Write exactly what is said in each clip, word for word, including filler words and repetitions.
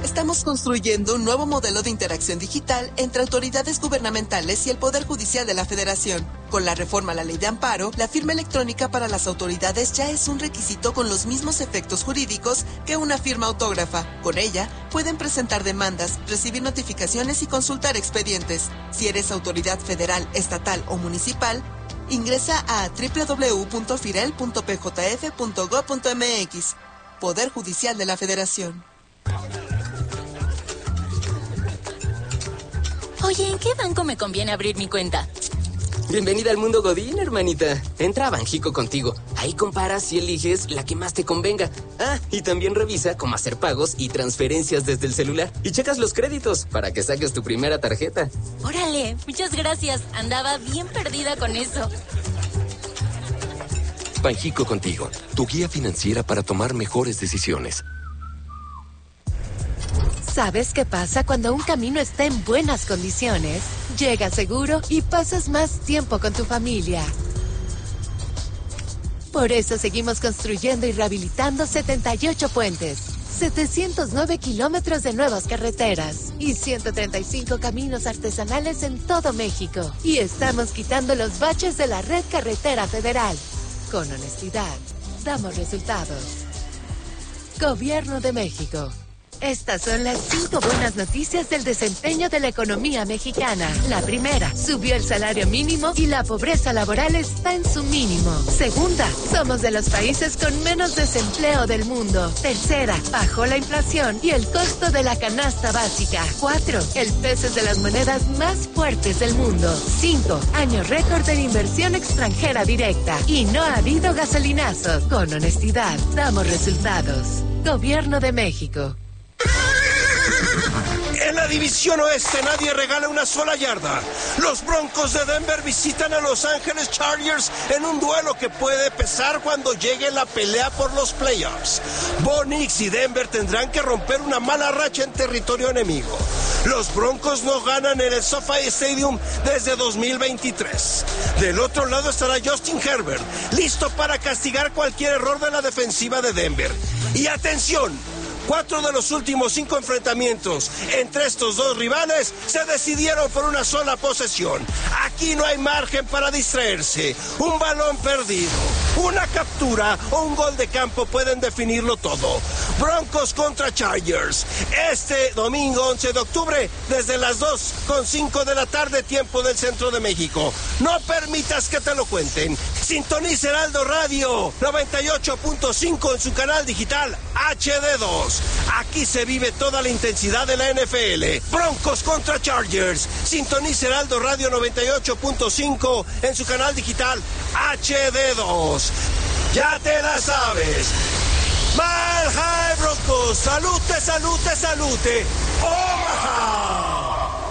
Estamos construyendo un nuevo modelo de interacción digital entre autoridades gubernamentales y el Poder Judicial de la Federación. Con la reforma a la Ley de Amparo, la firma electrónica para las autoridades ya es un requisito con los mismos efectos jurídicos que una firma autógrafa. Con ella, pueden presentar demandas, recibir notificaciones y consultar expedientes. Si eres autoridad federal, estatal o municipal, ingresa a doble u doble u doble u punto firel punto p j f punto gob punto m x. Poder Judicial de la Federación. Oye, ¿en qué banco me conviene abrir mi cuenta? Bienvenida al mundo Godín, hermanita. Entra a Banjico Contigo. Ahí comparas y eliges la que más te convenga. Ah, y también revisa cómo hacer pagos y transferencias desde el celular. Y checas los créditos para que saques tu primera tarjeta. Órale, muchas gracias. Andaba bien perdida con eso. Banjico Contigo, tu guía financiera para tomar mejores decisiones. ¿Sabes qué pasa cuando un camino está en buenas condiciones? Llegas seguro y pasas más tiempo con tu familia. Por eso seguimos construyendo y rehabilitando setenta y ocho puentes, setecientos nueve kilómetros de nuevas carreteras y ciento treinta y cinco caminos artesanales en todo México. Y estamos quitando los baches de la red carretera federal. Con honestidad, damos resultados. Gobierno de México. Estas son las cinco buenas noticias del desempeño de la economía mexicana. La primera, subió el salario mínimo y la pobreza laboral está en su mínimo. Segunda, somos de los países con menos desempleo del mundo. Tercera, bajó la inflación y el costo de la canasta básica. Cuatro, el peso es de las monedas más fuertes del mundo. Cinco, año récord de inversión extranjera directa. Y no ha habido gasolinazo. Con honestidad, damos resultados. Gobierno de México. En la división oeste nadie regala una sola yarda. Los Broncos de Denver visitan a Los Ángeles Chargers en un duelo que puede pesar cuando llegue la pelea por los playoffs. Bo Nix y Denver tendrán que romper una mala racha en territorio enemigo. Los Broncos no ganan en el SoFi Stadium desde dos mil veintitrés. Del otro lado estará Justin Herbert, listo para castigar cualquier error de la defensiva de Denver. Y atención, cuatro de los últimos cinco enfrentamientos entre estos dos rivales se decidieron por una sola posesión. Aquí no hay margen para distraerse. Un balón perdido, una captura o un gol de campo pueden definirlo todo. Broncos contra Chargers. Este domingo once de octubre desde las dos con cinco de la tarde, tiempo del centro de México. No permitas que te lo cuenten. Sintoniza Heraldo Radio noventa y ocho punto cinco en su canal digital H D dos. Aquí se vive toda la intensidad de la N F L. Broncos contra Chargers. Sintoniza Heraldo Radio noventa y ocho punto cinco en su canal digital H D dos. Ya te la sabes. Mile High Broncos. Salute, salute, salute. Omaha.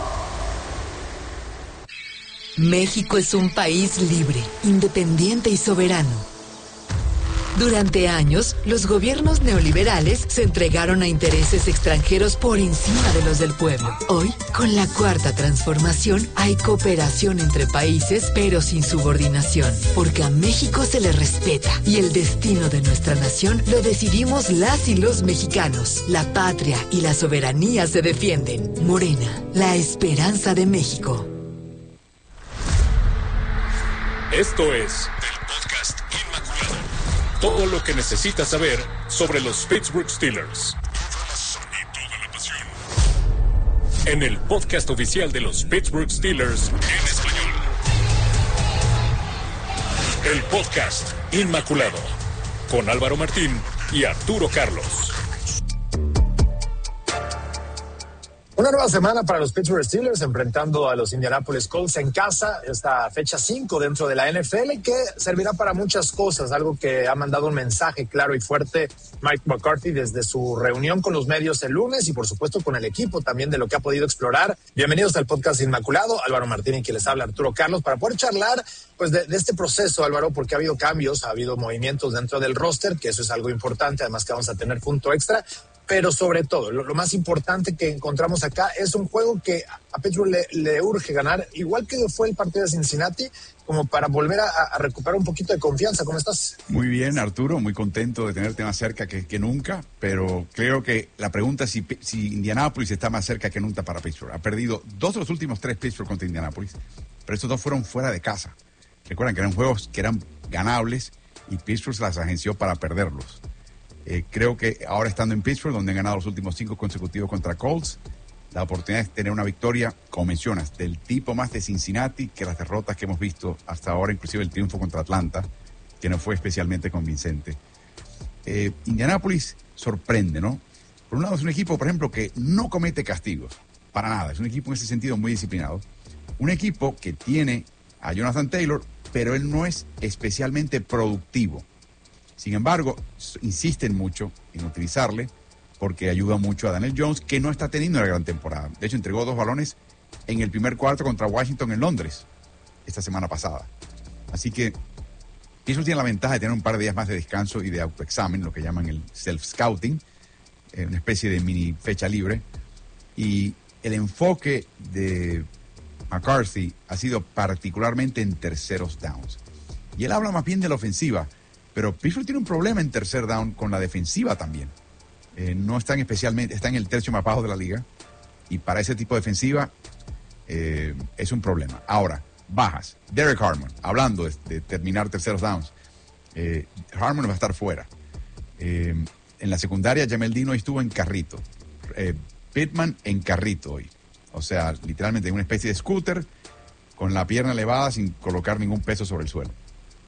México es un país libre, independiente y soberano. Durante años, los gobiernos neoliberales se entregaron a intereses extranjeros por encima de los del pueblo. Hoy, con la cuarta transformación, hay cooperación entre países, pero sin subordinación, porque a México se le respeta y el destino de nuestra nación lo decidimos las y los mexicanos. La patria y la soberanía se defienden. Morena, la esperanza de México. Esto es el podcast Inmaculado. Todo lo que necesitas saber sobre los Pittsburgh Steelers. En el podcast oficial de los Pittsburgh Steelers en español. El podcast Inmaculado. Con Álvaro Martín y Arturo Carlos. Una nueva semana para los Pittsburgh Steelers enfrentando a los Indianapolis Colts en casa, esta fecha cinco dentro de la N F L, que servirá para muchas cosas, algo que ha mandado un mensaje claro y fuerte Mike McCarthy desde su reunión con los medios el lunes y por supuesto con el equipo también de lo que ha podido explorar. Bienvenidos al podcast Inmaculado, Álvaro Martín y quien les habla Arturo Carlos, para poder charlar pues de, de este proceso, Álvaro, porque ha habido cambios, ha habido movimientos dentro del roster, que eso es algo importante, además que vamos a tener punto extra. pero sobre todo, lo, lo más importante que encontramos acá es un juego que a Pittsburgh le, le urge ganar, igual que fue el partido de Cincinnati, como para volver a, a recuperar un poquito de confianza. ¿Cómo estás? Muy bien, Arturo, muy contento de tenerte más cerca que, que nunca, pero creo que la pregunta es si, si Indianapolis está más cerca que nunca para Pittsburgh. Ha perdido dos de los últimos tres Pittsburgh contra Indianapolis, pero estos dos fueron fuera de casa. Recuerdan que eran juegos que eran ganables y Pittsburgh se las agenció para perderlos. Eh, creo que ahora estando en Pittsburgh, donde han ganado los últimos cinco consecutivos contra Colts, la oportunidad de tener una victoria, como mencionas, del tipo más de Cincinnati que las derrotas que hemos visto hasta ahora, inclusive el triunfo contra Atlanta, que no fue especialmente convincente. Eh, Indianapolis sorprende, ¿no? Por un lado es un equipo, por ejemplo, que no comete castigos, para nada. Es un equipo en ese sentido muy disciplinado. Un equipo que tiene a Jonathan Taylor, pero él no es especialmente productivo. Sin embargo, insisten mucho en utilizarle porque ayuda mucho a Daniel Jones, que no está teniendo una gran temporada. De hecho, entregó dos balones en el primer cuarto contra Washington en Londres esta semana pasada. Así que Pittsburgh tiene la ventaja de tener un par de días más de descanso y de autoexamen, lo que llaman el self-scouting, eh, una especie de mini fecha libre. Y el enfoque de McCarthy ha sido particularmente en terceros downs. Y él habla más bien de la ofensiva, pero Pittsburgh tiene un problema en tercer down con la defensiva también. Eh, no están especialmente, está en el tercio más bajo de la liga y para ese tipo de defensiva eh, es un problema. Ahora, bajas. Derek Harmon, hablando de, de terminar terceros downs, eh, Harmon va a estar fuera. Eh, en la secundaria, Jamel Dean hoy estuvo en carrito. Eh, Pittman en carrito hoy. O sea, literalmente en una especie de scooter con la pierna elevada sin colocar ningún peso sobre el suelo.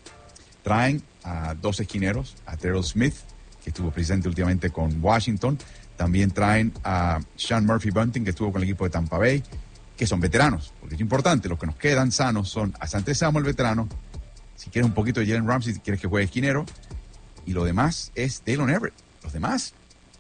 Traen a dos esquineros, a Terrell Smith, que estuvo presente últimamente con Washington. También traen a Sean Murphy Bunting, que estuvo con el equipo de Tampa Bay, que son veteranos, porque es importante. Los que nos quedan sanos son Asante Samuel, veterano. Si quieres un poquito de Jalen Ramsey, si quieres que juegue esquinero. Y lo demás es Taylor Everett. Los demás,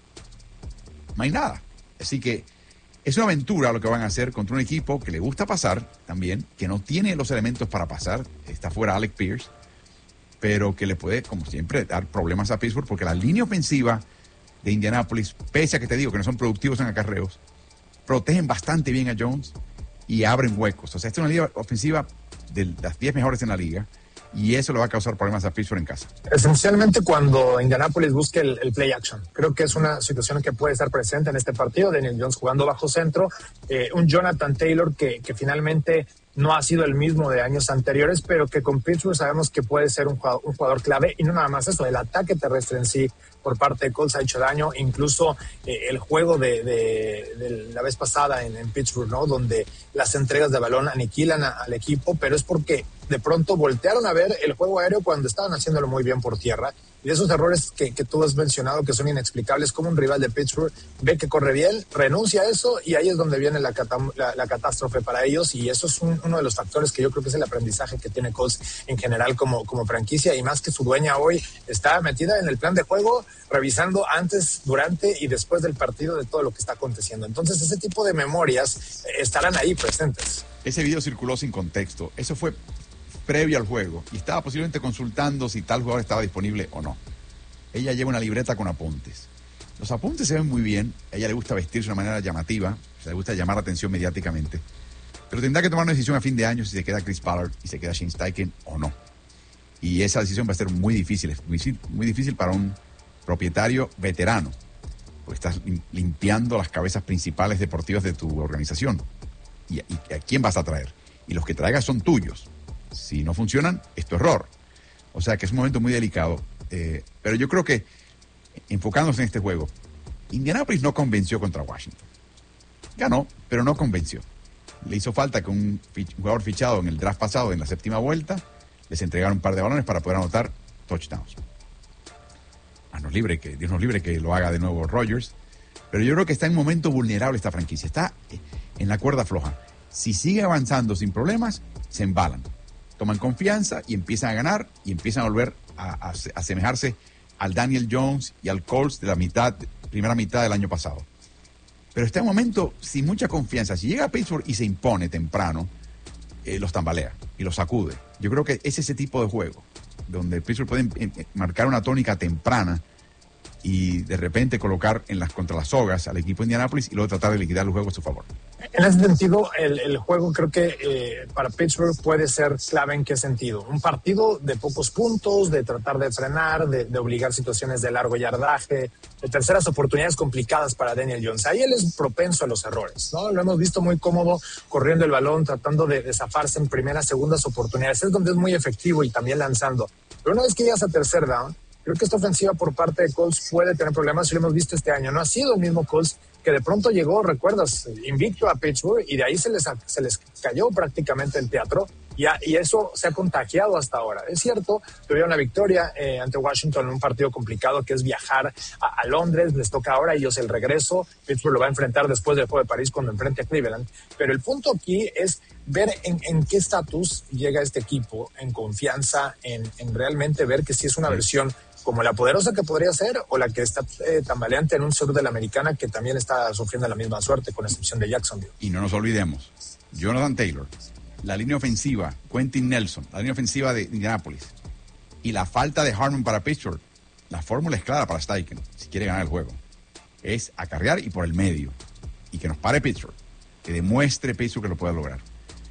no hay nada. Así que es una aventura lo que van a hacer contra un equipo que le gusta pasar también, que no tiene los elementos para pasar. Está fuera Alec Pierce, pero que le puede, como siempre, dar problemas a Pittsburgh, porque la línea ofensiva de Indianapolis, pese a que te digo que no son productivos en acarreos, protegen bastante bien a Jones y abren huecos. O sea, esta es una línea ofensiva de las diez mejores en la liga, y eso le va a causar problemas a Pittsburgh en casa. Esencialmente cuando Indianapolis busque el, el play action. Creo que es una situación que puede estar presente en este partido. Daniel Jones jugando bajo centro, eh, un Jonathan Taylor que, que finalmente no ha sido el mismo de años anteriores, pero que con Pittsburgh sabemos que puede ser un jugador, un jugador clave, y no nada más eso, el ataque terrestre en sí por parte de Colts ha hecho daño, incluso eh, el juego de, de, de la vez pasada en, en Pittsburgh, ¿no? Donde las entregas de balón aniquilan a, al equipo, pero es porque de pronto voltearon a ver el juego aéreo cuando estaban haciéndolo muy bien por tierra. Y de esos errores que, que tú has mencionado que son inexplicables, como un rival de Pittsburgh ve que corre bien, renuncia a eso, y ahí es donde viene la, cata- la, la catástrofe para ellos, y eso es un, uno de los factores que yo creo que es el aprendizaje que tiene Colts en general como, como franquicia, y más que su dueña hoy está metida en el plan de juego, revisando antes, durante y después del partido de todo lo que está aconteciendo. Entonces ese tipo de memorias eh, estarán ahí presentes. Ese video circuló sin contexto. Eso fue previo al juego y estaba posiblemente consultando si tal jugador estaba disponible o no. Ella lleva una libreta con apuntes. Los apuntes se ven muy bien. A ella le gusta vestirse de una manera llamativa, o sea, le gusta llamar la atención mediáticamente, pero tendrá que tomar una decisión a fin de año si se queda Chris Ballard y se queda Shane Steichen o no. Y esa decisión va a ser muy difícil, muy, muy difícil para un propietario veterano, porque estás limpiando las cabezas principales deportivas de tu organización. ¿Y, y a quién vas a traer? Y los que traigas son tuyos. Si no funcionan, es tu error. O sea que es un momento muy delicado. Eh, pero yo creo que, enfocándose en este juego, Indianapolis no convenció contra Washington. Ganó, pero no convenció. Le hizo falta que un jugador fichado en el draft pasado, en la séptima vuelta, les entregara un par de balones para poder anotar touchdowns. Dios nos libre que, Dios nos libre que lo haga de nuevo Rodgers. Pero yo creo que está en un momento vulnerable esta franquicia. Está en la cuerda floja. Si sigue avanzando sin problemas, se embalan. Toman confianza y empiezan a ganar y empiezan a volver a, a, a asemejarse al Daniel Jones y al Colts de la mitad, primera mitad del año pasado. Pero está en un momento sin mucha confianza. Si llega a Pittsburgh y se impone temprano, eh, los tambalea y los sacude. Yo creo que es ese tipo de juego, donde Pittsburgh puede marcar una tónica temprana y de repente colocar en las contra las sogas al equipo de Indianápolis y luego tratar de liquidar el juego a su favor. En ese sentido, el, el juego creo que eh, para Pittsburgh puede ser clave. ¿En qué sentido? Un partido de pocos puntos, de tratar de frenar, de, de obligar situaciones de largo yardaje, de terceras oportunidades complicadas para Daniel Jones. Ahí él es propenso a los errores, ¿no? Lo hemos visto muy cómodo corriendo el balón, tratando de, de zafarse en primeras, segundas oportunidades. Es donde es muy efectivo y también lanzando. Pero una vez que llegas a tercer down, creo que esta ofensiva por parte de Colts puede tener problemas y lo hemos visto este año. No ha sido el mismo Colts que de pronto llegó, recuerdas, invicto a Pittsburgh y de ahí se les, se les cayó prácticamente el teatro y, a, y eso se ha contagiado hasta ahora. Es cierto, tuvieron una victoria eh, ante Washington en un partido complicado que es viajar a, a Londres, les toca ahora a ellos el regreso, Pittsburgh lo va a enfrentar después del juego de París cuando enfrente a Cleveland, pero el punto aquí es ver en, en qué estatus llega este equipo, en confianza, en, en realmente ver que si es una versión como la poderosa que podría ser o la que está eh, tambaleante en un sur de la americana que también está sufriendo la misma suerte, con excepción de Jacksonville. Y no nos olvidemos, Jonathan Taylor, la línea ofensiva, Quentin Nelson, la línea ofensiva de Indianapolis y la falta de Harmon para Pittsburgh, la fórmula es clara para Steichen, si quiere ganar el juego. Es acarrear y por el medio. Y que nos pare Pittsburgh, que demuestre Pittsburgh que lo puede lograr.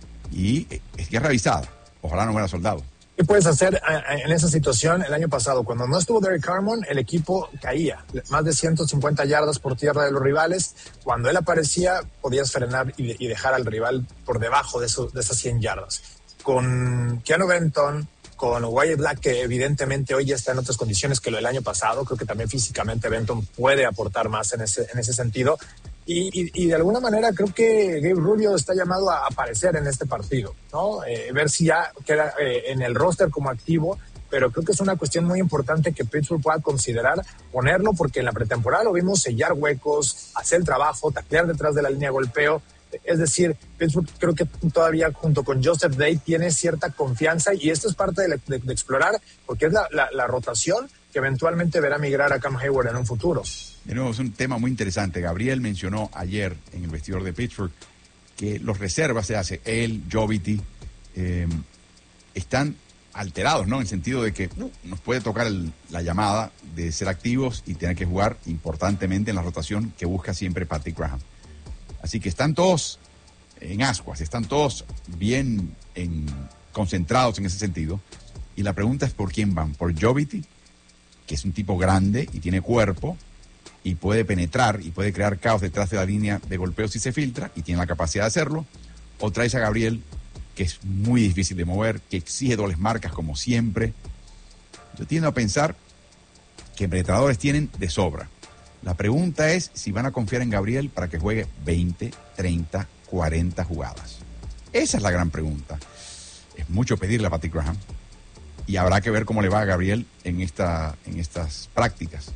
Y es guerra avisada, ojalá no muera soldado. ¿Qué puedes hacer en esa situación? El año pasado, cuando no estuvo Derek Harmon, el equipo caía. Más de ciento cincuenta yardas por tierra de los rivales. Cuando él aparecía, podías frenar y dejar al rival por debajo de, eso, de esas cien yardas. Con Keanu Benton, con Wyatt Black, que evidentemente hoy ya está en otras condiciones que lo del año pasado. Creo que también físicamente Benton puede aportar más en ese, en ese sentido. Y, y, y de alguna manera creo que Gabe Rubio está llamado a aparecer en este partido, ¿no? Eh, ver si ya queda eh, en el roster como activo, pero creo que es una cuestión muy importante que Pittsburgh pueda considerar ponerlo, porque en la pretemporada lo vimos sellar huecos, hacer el trabajo, taclear detrás de la línea de golpeo. Es decir, Pittsburgh creo que todavía junto con Joseph Day tiene cierta confianza y esto es parte de, de, de explorar, porque es la, la, la rotación que eventualmente verá migrar a Cam Hayward en un futuro. De nuevo, es un tema muy interesante. Gabriel mencionó ayer en el vestidor de Pittsburgh que los reservas se hace, él, Jovity, eh, están alterados, ¿no? En el sentido de que uh, nos puede tocar el, la llamada de ser activos y tener que jugar importantemente en la rotación que busca siempre Patrick Graham. Así que están todos en ascuas, están todos bien en, concentrados en ese sentido. Y la pregunta es por quién van, por Jovity, que es un tipo grande y tiene cuerpo, y puede penetrar y puede crear caos detrás de la línea de golpeo si se filtra y tiene la capacidad de hacerlo, o traes a Gabriel, que es muy difícil de mover, que exige dobles marcas como siempre. Yo tiendo a pensar que penetradores tienen de sobra. La pregunta es si van a confiar en Gabriel para que juegue veinte, treinta, cuarenta jugadas. Esa es la gran pregunta. Es mucho pedirle a Patrick Graham y habrá que ver cómo le va a Gabriel en, esta, en estas prácticas.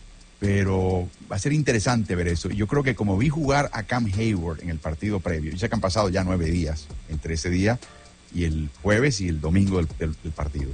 Pero va a ser interesante ver eso. Yo creo que como vi jugar a Cam Hayward en el partido previo, ya que han pasado ya nueve días entre ese día y el jueves y el domingo del, del, del partido,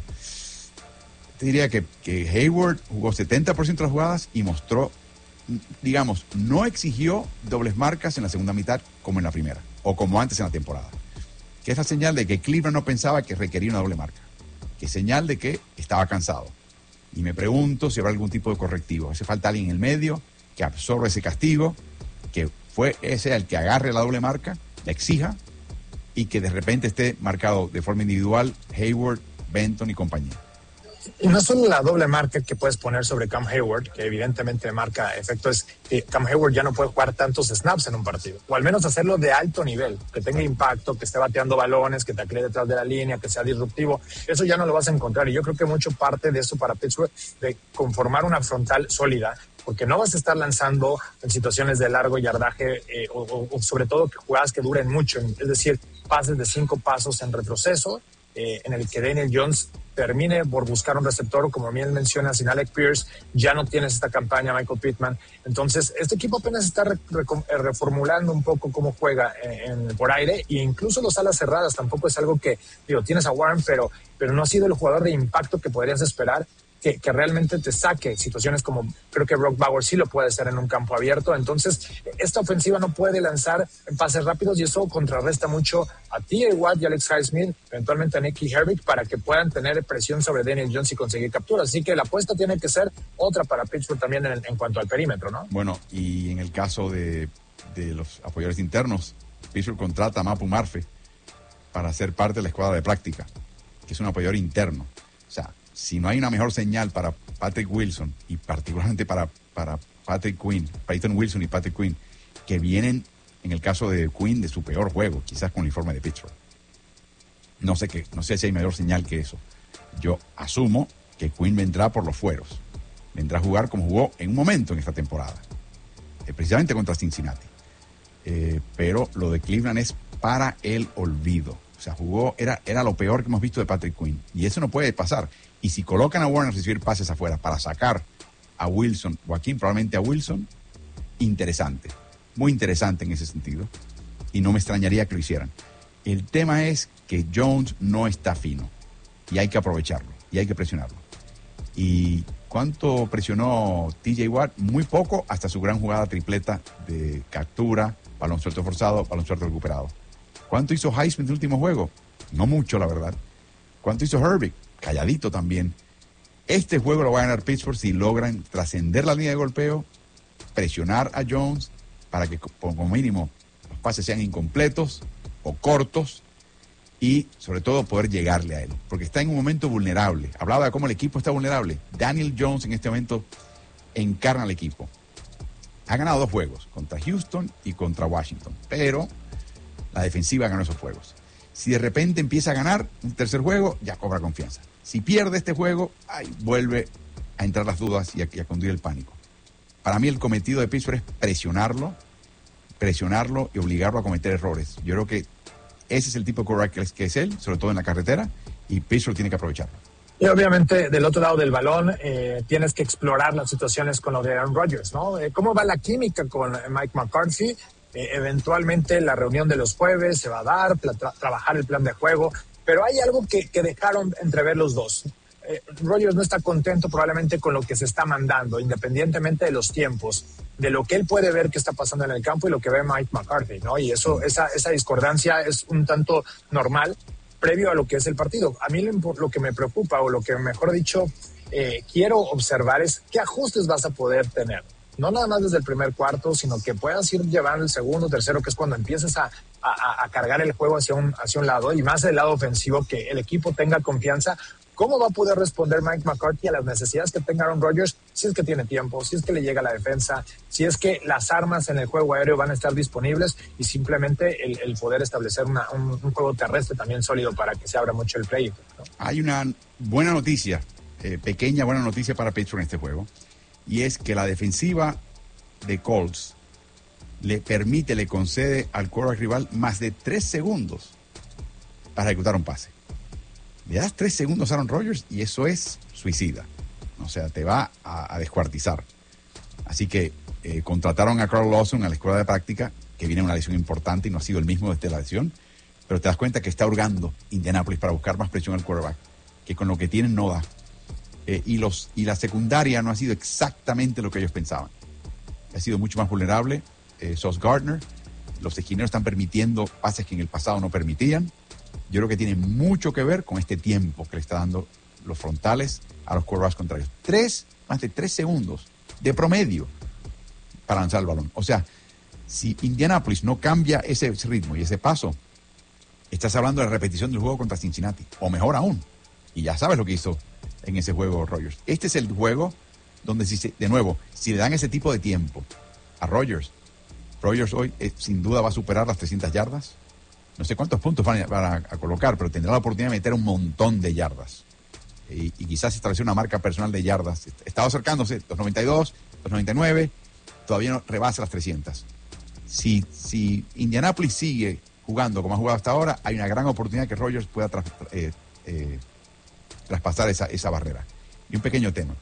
te diría que, que Hayward jugó setenta por ciento de las jugadas y mostró, digamos, no exigió dobles marcas en la segunda mitad como en la primera, o como antes en la temporada. Que es la señal de que Cleveland no pensaba que requería una doble marca. Que es señal de que estaba cansado. Y me pregunto si habrá algún tipo de correctivo. Hace falta alguien en el medio que absorba ese castigo, que fue ese el que agarre la doble marca, la exija, y que de repente esté marcado de forma individual Hayward, Benton y compañía. Y no solo la doble marca que puedes poner sobre Cam Hayward, que evidentemente marca efecto, es que Cam Hayward ya no puede jugar tantos snaps en un partido, o al menos hacerlo de alto nivel, que tenga impacto, que esté bateando balones, que taclee detrás de la línea, que sea disruptivo. Eso ya no lo vas a encontrar, y yo creo que mucho parte de eso para Pittsburgh, de conformar una frontal sólida, porque no vas a estar lanzando en situaciones de largo yardaje, eh, o, o, o sobre todo que jugadas que duren mucho, es decir, pases de cinco pasos en retroceso, eh, en el que Daniel Jones termine por buscar un receptor, como bien menciona, sin Alec Pierce, ya no tienes esta campaña Michael Pittman. Entonces, este equipo apenas está re, re, reformulando un poco cómo juega en, en, por aire, e incluso los alas cerradas tampoco es algo que, digo, tienes a Warren, pero, pero no ha sido el jugador de impacto que podrías esperar. que, que realmente te saque situaciones como creo que Brock Bowers sí lo puede hacer en un campo abierto. Entonces, esta ofensiva no puede lanzar en pases rápidos y eso contrarresta mucho a T J Watt y Alex Highsmith, eventualmente a Nicky Herbig, para que puedan tener presión sobre Daniel Jones y conseguir capturas. Así que la apuesta tiene que ser otra para Pittsburgh también en, en cuanto al perímetro, ¿no? Bueno, y en el caso de, de los apoyadores internos, Pittsburgh contrata a Mapu Murphy para ser parte de la escuadra de práctica, que es un apoyador interno. O sea, si no hay una mejor señal para Patrick Wilson y particularmente para, para Patrick Quinn, Peyton Wilson y Patrick Quinn, que vienen, en el caso de Quinn, de su peor juego, quizás con el uniforme de Pittsburgh. No sé qué, no sé si hay mayor señal que eso. Yo asumo que Quinn vendrá por los fueros. Vendrá a jugar como jugó en un momento en esta temporada, eh, precisamente contra Cincinnati. Eh, pero lo de Cleveland es para el olvido. O sea, jugó, era, era lo peor que hemos visto de Patrick Quinn. Y eso no puede pasar. Y si colocan a Warner a recibir pases afuera para sacar a Wilson, o aquí probablemente a Wilson, interesante. Muy interesante en ese sentido. Y no me extrañaría que lo hicieran. El tema es que Jones no está fino. Y hay que aprovecharlo. Y hay que presionarlo. ¿Y cuánto presionó T J Watt? Muy poco, hasta su gran jugada tripleta de captura, balón suelto forzado, balón suelto recuperado. ¿Cuánto hizo Highsmith en el último juego? No mucho, la verdad. ¿Cuánto hizo Herbig? Calladito también. Este juego lo va a ganar Pittsburgh si logran trascender la línea de golpeo, presionar a Jones para que como mínimo los pases sean incompletos o cortos y sobre todo poder llegarle a él, porque está en un momento vulnerable. Hablaba de cómo el equipo está vulnerable. Daniel Jones en este momento encarna al equipo. Ha ganado dos juegos, contra Houston y contra Washington, pero la defensiva ganó esos juegos. Si de repente empieza a ganar un tercer juego, ya cobra confianza. Si pierde este juego, ay, vuelve a entrar las dudas y a, y a conducir el pánico. Para mí el cometido de Pittsburgh es presionarlo, presionarlo y obligarlo a cometer errores. Yo creo que ese es el tipo de quarterback que es, que es él, sobre todo en la carretera, y Pittsburgh tiene que aprovecharlo. Y obviamente del otro lado del balón eh, tienes que explorar las situaciones con lo de Aaron Rodgers, ¿no? Eh, ¿Cómo va la química con Mike McCarthy? Eh, eventualmente la reunión de los jueves se va a dar, tra- trabajar el plan de juego, pero hay algo que, que dejaron entrever los dos. Eh, Rodgers no está contento probablemente con lo que se está mandando, independientemente de los tiempos, de lo que él puede ver que está pasando en el campo y lo que ve Mike McCarthy, ¿no? Y eso, esa, esa discordancia es un tanto normal previo a lo que es el partido. A mí lo, lo que me preocupa, o lo que mejor dicho eh, quiero observar, es qué ajustes vas a poder tener. No nada más desde el primer cuarto, sino que puedas ir llevando el segundo, tercero, que es cuando empiezas a, a, a cargar el juego hacia un, hacia un lado, y más del lado ofensivo, que el equipo tenga confianza. ¿Cómo va a poder responder Mike McCarthy a las necesidades que tenga Aaron Rodgers? Si es que tiene tiempo, si es que le llega la defensa, si es que las armas en el juego aéreo van a estar disponibles, y simplemente el, el poder establecer una, un, un juego terrestre también sólido para que se abra mucho el play, ¿no? Hay una buena noticia, eh, pequeña buena noticia para Pittsburgh en este juego, y es que la defensiva de Colts le permite, le concede al quarterback rival más de tres segundos para ejecutar un pase. Le das tres segundos a Aaron Rodgers y eso es suicida. O sea, te va a, a descuartizar. Así que eh, contrataron a Carl Lawson a la escuela de práctica, que viene una lesión importante y no ha sido el mismo desde la lesión, pero te das cuenta que está hurgando Indianapolis para buscar más presión al quarterback, que con lo que tienen no da. Eh, y, los, y la secundaria no ha sido exactamente lo que ellos pensaban. Ha sido mucho más vulnerable. Eh, Sauce Gardner, los esquineros están permitiendo pases que en el pasado no permitían. Yo creo que tiene mucho que ver con este tiempo que le está dando los frontales a los quarterbacks contrarios. Tres, más de tres segundos de promedio para lanzar el balón. O sea, si Indianapolis no cambia ese ritmo y ese paso, estás hablando de la repetición del juego contra Cincinnati, o mejor aún. Y ya sabes lo que hizo en ese juego Rodgers. Este es el juego donde, si se, de nuevo, si le dan ese tipo de tiempo a Rodgers, Rodgers hoy eh, sin duda va a superar las trescientas yardas. No sé cuántos puntos van a, van a, a colocar, pero tendrá la oportunidad de meter un montón de yardas. Y, y quizás establecer una marca personal de yardas. Estaba acercándose, dos noventa y dos, dos noventa y nueve, todavía no rebasa las trescientas. Si, si Indianapolis sigue jugando como ha jugado hasta ahora, hay una gran oportunidad que Rodgers pueda tras, eh, eh, traspasar esa, esa barrera. Y un pequeño tema.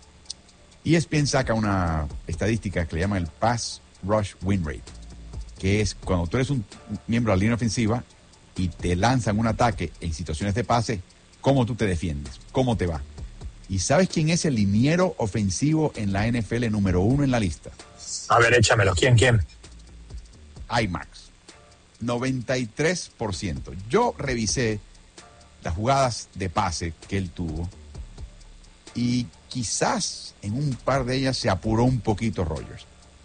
E S P N saca una estadística que le llaman el Pass Rush Win Rate, que es cuando tú eres un miembro de la línea ofensiva y te lanzan un ataque en situaciones de pase, cómo tú te defiendes, cómo te va. ¿Y sabes quién es el liniero ofensivo en la N F L número uno en la lista? A ver, échamelo. ¿Quién, quién? IMAX. noventa y tres por ciento. Yo revisé las jugadas de pase que él tuvo y quizás en un par de ellas se apuró un poquito Rodgers.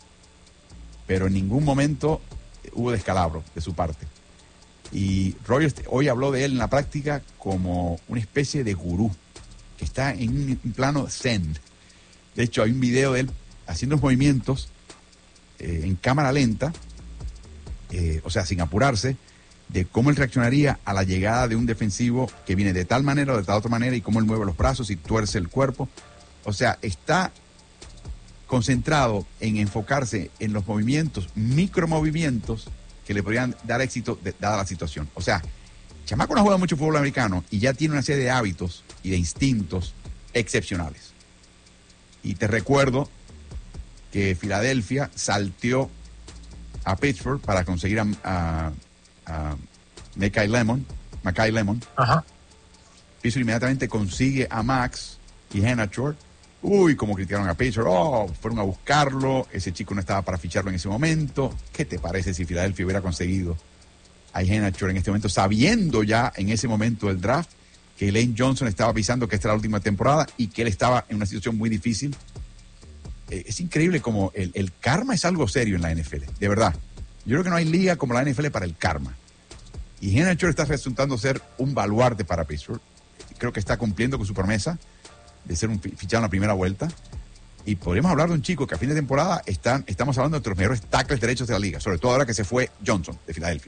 Pero en ningún momento hubo descalabro de su parte. Y Rodgers hoy habló de él en la práctica como una especie de gurú que está en un plano zen. De hecho, hay un video de él haciendo los movimientos eh, en cámara lenta, eh, o sea, sin apurarse, de cómo él reaccionaría a la llegada de un defensivo que viene de tal manera o de tal otra manera y cómo él mueve los brazos y tuerce el cuerpo. O sea, está concentrado en enfocarse en los movimientos, micromovimientos que le podrían dar éxito de, dada la situación. O sea, chamaco no juega mucho fútbol americano y ya tiene una serie de hábitos y de instintos excepcionales. Y te recuerdo que Filadelfia salteó a Pittsburgh para conseguir a, a, a Mackay Lemon, Mackay Lemon. Ajá. Pittsburgh inmediatamente consigue a Max y Henachor. Uy, como criticaron a Pittsburgh. Oh, fueron a buscarlo. Ese chico no estaba para ficharlo en ese momento. ¿Qué te parece si Filadelfia hubiera conseguido a Henachor en este momento, sabiendo ya en ese momento del draft que Lane Johnson estaba avisando que esta era la última temporada y que él estaba en una situación muy difícil? Eh, es increíble como el, el karma es algo serio en la N F L, de verdad. Yo creo que no hay liga como la N F L para el karma. Y Henachor está resultando ser un baluarte para Pittsburgh. Creo que está cumpliendo con su promesa de ser un fichado en la primera vuelta. Y podríamos hablar de un chico que a fin de temporada están, estamos hablando de los mejores tackles derechos de la liga, sobre todo ahora que se fue Johnson de Filadelfia.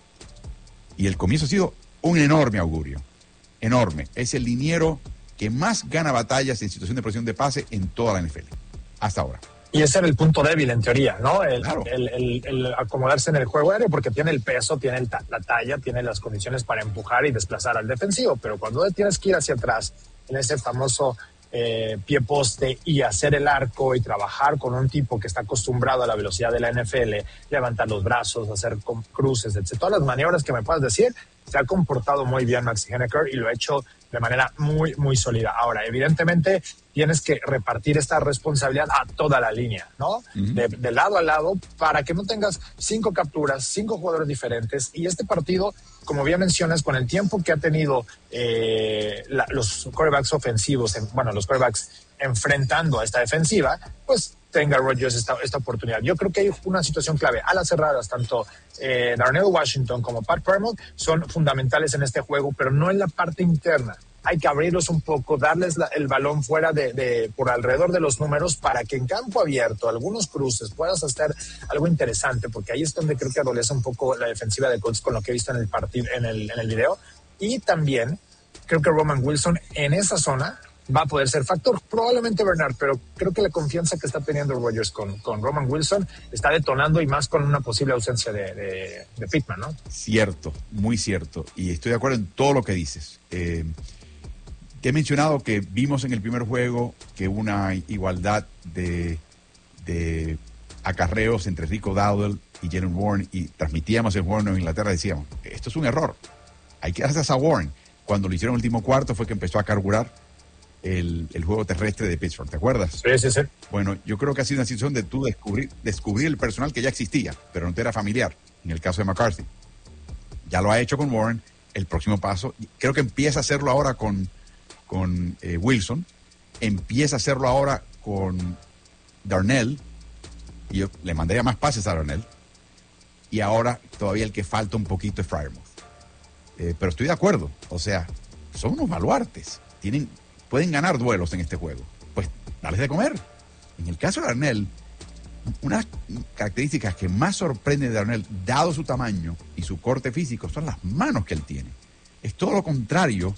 Y el comienzo ha sido un enorme augurio, enorme. Es el liniero que más gana batallas en situación de presión de pase en toda la N F L, hasta ahora. Y ese era el punto débil en teoría, ¿no? El, claro. el, el, el acomodarse en el juego aéreo, porque tiene el peso, tiene el ta- la talla, tiene las condiciones para empujar y desplazar al defensivo, pero cuando tienes que ir hacia atrás, en ese famoso eh, pie poste y hacer el arco y trabajar con un tipo que está acostumbrado a la velocidad de la N F L, levantar los brazos, hacer cruces, etcétera. Todas las maniobras que me puedas decir, se ha comportado muy bien Maxi Hennecker y lo ha hecho de manera muy, muy sólida. Ahora, evidentemente, tienes que repartir esta responsabilidad a toda la línea, ¿no? Uh-huh. De, de lado a lado, para que no tengas cinco capturas, cinco jugadores diferentes. Y este partido, como bien mencionas, con el tiempo que ha tenido eh, la, los quarterbacks ofensivos, en, bueno, los quarterbacks enfrentando a esta defensiva, pues tenga Rodgers esta, esta oportunidad. Yo creo que hay una situación clave. A las cerradas, tanto eh, Darnell Washington como Pat Permont son fundamentales en este juego, pero no en la parte interna. Hay que abrirlos un poco, darles la, el balón fuera de, de, por alrededor de los números para que en campo abierto, algunos cruces, puedas hacer algo interesante, porque ahí es donde creo que adolece un poco la defensiva de Colts con lo que he visto en el partido, en el, en el video. Y también creo que Roman Wilson en esa zona va a poder ser factor, probablemente Bernard, pero creo que la confianza que está teniendo Rodgers con, con Roman Wilson está detonando, y más con una posible ausencia de, de, de Pittman, ¿no? Cierto, muy cierto, y estoy de acuerdo en todo lo que dices. Eh, te he mencionado que vimos en el primer juego que hubo una igualdad de, de acarreos entre Rico Dowdle y Jalen Warren, y transmitíamos el juego en Inglaterra, decíamos, esto es un error, hay que darse a Warren. Cuando lo hicieron en el último cuarto fue que empezó a carburar El, el juego terrestre de Pittsburgh, ¿te acuerdas? Sí, sí, sí. Bueno, yo creo que ha sido una situación de tú descubrir, descubrir el personal que ya existía, pero no te era familiar, en el caso de McCarthy. Ya lo ha hecho con Warren, el próximo paso, creo que empieza a hacerlo ahora con, con eh, Wilson, empieza a hacerlo ahora con Darnell, y yo le mandaría más pases a Darnell, y ahora todavía el que falta un poquito es Freiermuth. Eh, pero estoy de acuerdo, o sea, son unos baluartes, tienen... pueden ganar duelos en este juego, pues darles de comer. En el caso de Darnell, unas características que más sorprenden de Darnell, dado su tamaño y su corte físico, son las manos que él tiene. Es todo lo contrario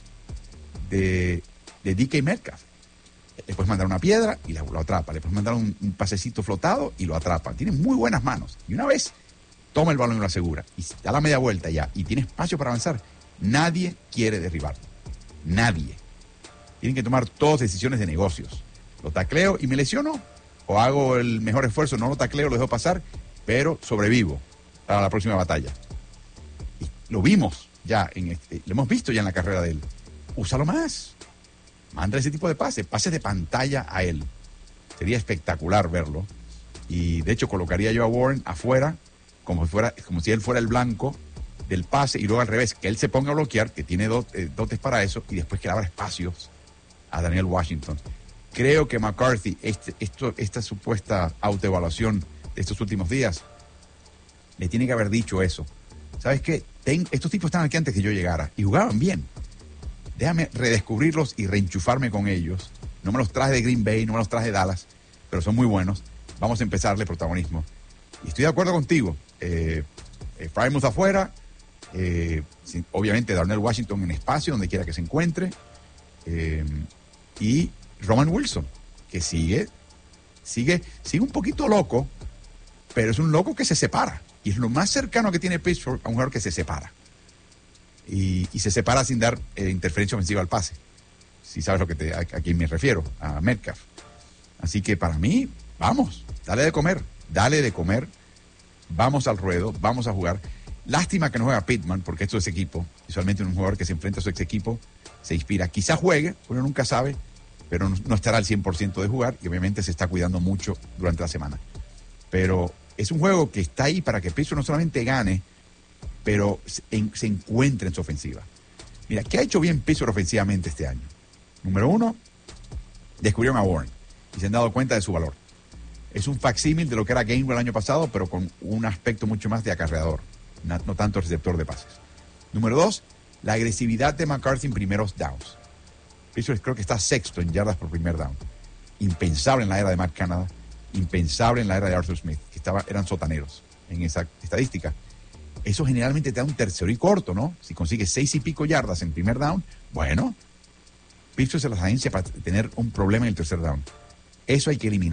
de, de D K Metcalf. Le puedes mandar una piedra y lo atrapa, le puedes mandar un, un pasecito flotado y lo atrapa. Tiene muy buenas manos. Y una vez toma el balón y lo asegura y da la media vuelta ya y tiene espacio para avanzar, nadie quiere derribarlo. Nadie. Tienen que tomar todas decisiones de negocios. Lo tacleo y me lesiono, o hago el mejor esfuerzo, no lo tacleo, lo dejo pasar, pero sobrevivo para la próxima batalla. Y lo vimos ya, en este, lo hemos visto ya en la carrera de él. Úsalo más. manda ese tipo de pases, pases de pantalla a él. Sería espectacular verlo. Y de hecho colocaría yo a Warren afuera, como si, fuera, como si él fuera el blanco del pase, y luego al revés, que él se ponga a bloquear, que tiene dot, eh, dotes para eso, y después que le abra espacios a Daniel Washington. Creo que McCarthy, este, esto, esta supuesta autoevaluación de estos últimos días, le tiene que haber dicho eso. ¿Sabes qué? Ten, estos tipos estaban aquí antes que yo llegara y jugaban bien. Déjame redescubrirlos y reenchufarme con ellos. No me los traje de Green Bay, no me los traje de Dallas, pero son muy buenos. Vamos a empezarle protagonismo. Y estoy de acuerdo contigo. Eh, eh, Frymouth afuera, eh, sin, obviamente Darnell Washington en espacio, donde quiera que se encuentre, eh, y Roman Wilson, que sigue, sigue, sigue un poquito loco, pero es un loco que se separa. Y es lo más cercano que tiene Pittsburgh a un jugador que se separa. Y, y se separa sin dar eh, interferencia ofensiva al pase. Si sabes lo que te, a, a quién me refiero, a Metcalf. Así que para mí, vamos, dale de comer, dale de comer. Vamos al ruedo, vamos a jugar. Lástima que no juega Pittman, porque esto es equipo. Usualmente un jugador que se enfrenta a su ex equipo se inspira. Quizá juegue, uno nunca sabe, pero no, no estará al cien por ciento de jugar y obviamente se está cuidando mucho durante la semana. Pero es un juego que está ahí para que Pittsburgh no solamente gane, pero se, en, se encuentre en su ofensiva. Mira, ¿qué ha hecho bien Pittsburgh ofensivamente este año? Número uno, descubrieron a Warren y se han dado cuenta de su valor. Es un facsímil de lo que era Gainwell el año pasado, pero con un aspecto mucho más de acarreador, no, no tanto receptor de pases. Número dos, la agresividad de McCarthy en primeros downs. Pittsburgh creo que está sexto en yardas por primer down. Impensable en la era de Matt Canada, impensable en la era de Arthur Smith, que estaba, eran sotaneros en esa estadística. Eso generalmente te da un tercero y corto, ¿no? Si consigues seis y pico yardas en primer down, bueno, Pittsburgh se las agencia para tener un problema en el tercer down. Eso hay que eliminar.